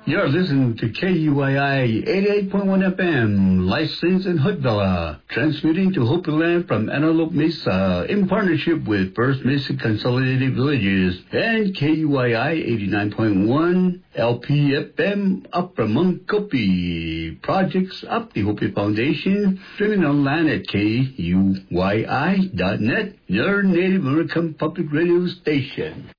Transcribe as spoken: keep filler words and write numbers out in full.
You're listening to K U I I eighty-eight point one F M, licensed in Hoodvilla, transmitting to Hopi Land from Antelope Mesa in partnership with First Mesa Consolidated Villages and K U I I eighty-nine point one L P F M Upper Munkopi. Projects up the Hopi Foundation, streaming online at K U Y I dot net, your Native American public radio station.